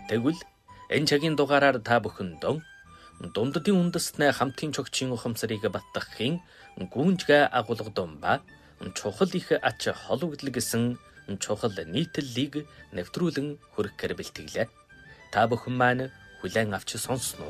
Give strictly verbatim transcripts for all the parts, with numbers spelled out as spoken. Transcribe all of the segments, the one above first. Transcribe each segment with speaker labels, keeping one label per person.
Speaker 1: Тэгвэл энэ цагийн дугаараар та бүхэндөө дунддын үндэстнээ хамтын чогчийн ухамсарыг баттгахын гүнжгэ агуулгадун ба чухал их ач холбогдол гэсэн чухал нийтлэлийг нэвтрүүлэн хүргэхээр бэлтгэлээ. Та бүхэн маань хүлээн авч сонсноо.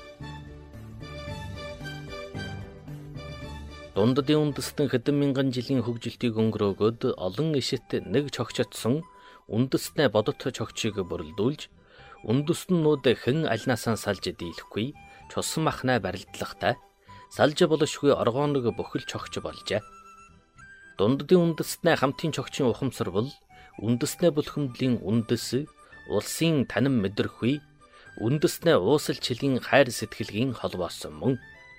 Speaker 1: Дунддын үндэстэн хэдэн мянган жилийн хөгжилтийг өнгөрөөгөөд олон ишит нэг чогчотсон үндэстнээ бодот чогчийг бүрэлдүүлж үндэстнүүд хэн альнаасаа салж дийлэхгүй чусан махнаа барилдлахтай салж болошгүй оргооног бүхэл чогч болжээ. Дунддын үндэстнээ хамтын чогчийн ухамсар бол үндэстнээ бүлхэмдлийн үндэс улсын танин мэдрэхгүй үндэстнээ уусал чилийн хайр сэтгэлгийн холбоосон мөн.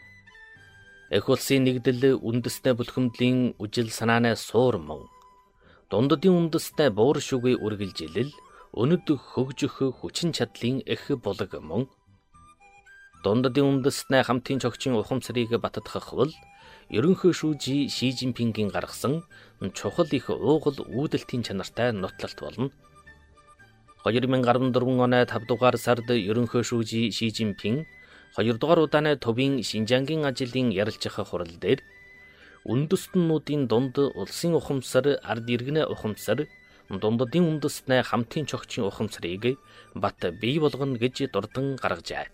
Speaker 1: Эх улсын нэгдэл үндэстнээ бүлхэмдлийн үжил санаанаа суур мөн. Дунддын үндэстнээ буур шүгэ үргэлжилэл өнөд хөгжих хүчин чадлын эх булаг мөн. Дунддын үндэстнээ хамтын чогчийн ухамсарыг баттгах бол ерөнхий шүүжи Ши Жинпингийн гаргасан чухал их уугал үүдэлтийн чанартай нутлалт болно. хоёр мянга арван дөрвөн оны тавд дугаар сард ерөнхий шүүжи Ши Жинпин хоёр дугаар удааны төвийн Шинжангийн ажлын ярилцах хурал дээр үндэстнүүдийн дунд улсын ухамсар, ард иргэнэ ухамсар, дунддын үндэстнээ хамтын чогчийн ухамсарыг бат бий болгоно гэж дурдан гаргажээ.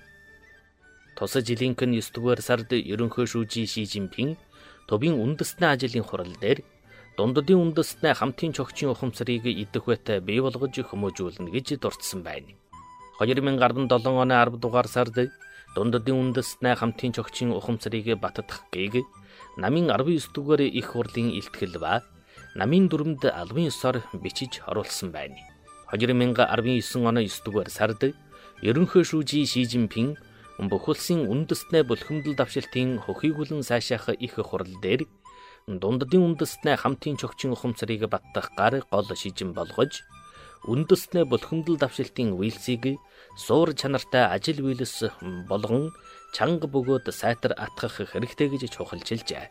Speaker 1: Тус жилийнхэн ёс дугаар сард ерөнхий шүүжи Ши Жинпин төвийн үндэстний ажлын хурал дээр дунддын үндэстнээ хамтын чогчийн ухамсарыг идэх байтай бий болгож хүмүүжүүлнэ гэж дурдсан байна. хоёр мянга арван долоо оны арав дугаар сард дунддын үндэстнээ хамтын чогчийн ухамсарыг баттгахыг намын арван ёс дугаар их хурлын илтгэл ба намын дүрмд албан ёсоор бичиж оруулсан байна. хоёр мянга арван девять оны ёс дугаар сард ерөнхий шүүжи Ши Жинпин бүх улсын үндэстнээ бүлхэмдэл давшилтын хөхийгүүлэн сайшаах их хурал дээр дунддын үндэстнээ хамтын чогчийн ухамсарыг баттгахаар гол шижин болгож үндэстнээ бүлхэмдэл давшилтын үйлсийг суур чанартай ажил үйлс болгон чанга бөгөөд сайтар атгах хэрэгтэй гэж чухалчилжээ.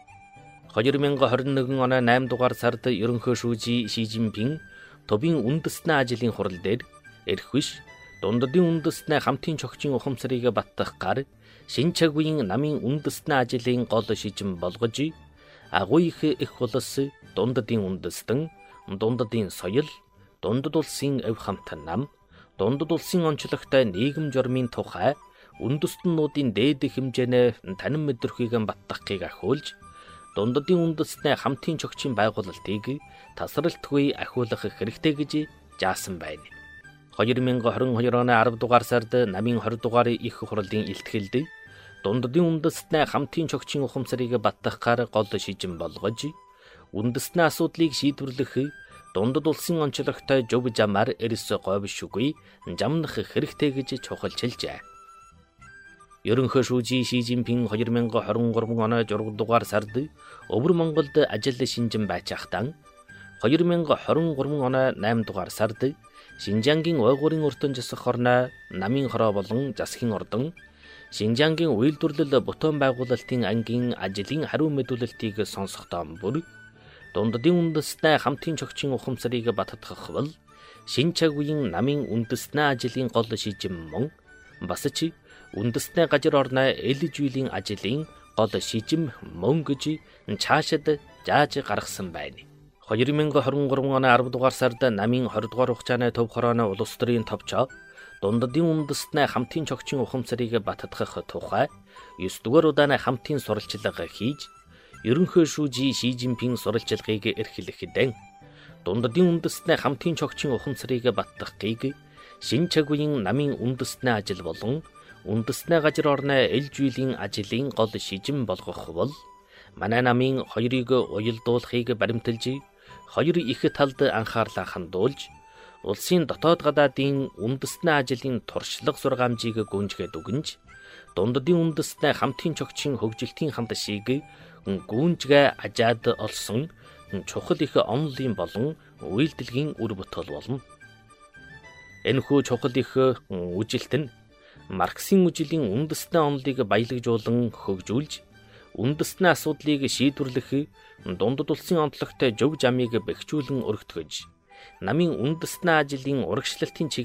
Speaker 1: хоёр мянга хорин нэгэн оны найман дугаар сард ерөнхий шүүжи Ши Жинпин төвийн үндэстний ажлын хурал дээр эрх биш дунддын үндэстнээ хамтын чогчийн ухамсарыг баттгахаар шинэ цаг үеийн намын үндэстний ажлын гол шижин болгож агуу их их улс дунддын үндэстэн, дунддын соёл, дундд улсын өв хамт нам, дундд улсын онцлогтой нийгэм журмын тухай үндэстнүүдийн дээд хэмжээний танин мэдрэхүйг баттгахыг ахиулж дунддын үндэстнээ хамтын чогчийн байгуулалтыг тасралтгүй ахиулах хэрэгтэй гэж заасан байна. хоёр мянга хорин хоёр оны арав дугаар сард намын двадцать дугаар их хурлын илтгэлд дунддын үндэстнээ хамтын чогчийн ухамсарыг баттгахаар гол шижин болгож үндэстний асуудлыг шийдвэрлэх дундд улсын онцлогтой жуг жамаар эрс говьшгүй жамнах хэрэгтэй гэж чухалчилжээ. Ерөнхий шүүжи Ши Жинпин хоёр мянга хорин гурван оны зургаан дугаар сард Өвөр Монголд ажил шинжин байцаахтан хоёр мянга хорин гурван оны найман дугаар сард Шинжангийн ойгуурын өртөн засах хорноо намын хороо болон засгийн ордон Шинжангийн үйлдвэрлэл бутуун байгуулалтын ангийн ажлын хариу мэдүүлэлтийг сонсохдоо бүр дунддын үндэстнээ хамтын чогчийн ухамсарыг баттгах бол шинэ цаг үеийн намын үндэстний ажлын гол шижин мөн бас ч үндэстний газар орны эл жүйлийн ажлын гол шижим мөн гэж цаашид зааж гаргасан байна. хоёр мянга хорин гурван оны арав дугаар сард намын двадцать дугаар хугацааны төв хорооны улс төрийн товчоо дунддын үндэстнээ хамтын чогчийн ухамсарыг баттгах тухай ёс дугаар удааны хамтын сурвалжлага хийж ерөнхий шүүжи Ши Жинпин сурвалжлагыг эрхлэхдээ дунддын үндэстнээ хамтын чогчийн ухамсарыг баттгахыг шинэ цаг үеийн намын үндэстний ажил болон үндэстний газар орны эл жүйлийн ажлын гол шижин болгох бол манай намын хоёрыг уялдуулахыг баримталж хоёр их талд анхаарлаа хандуулж улсын дотоод гадаадын үндэстний ажлын туршлага сургаамжийг гүнжгээд өгнж дунддын үндэстнээ хамтын чогчийн хөгжилтийн хандшийг гүнжгээ ажаад олсон чухал их онолын болон үйлдэлгийн үр бүтэл болно. Энэхүү чухал их үжилт нь Марксийн үжилийн үндэстний онолыг баялагжуулан хөгжүүлж үндэстний асуудлыг шийдвэрлэх дундад улсын онцлогтой жог жамыг бэхжүүлэн өргөтгөж намын үндэстний ажлын урагшлалтын чиг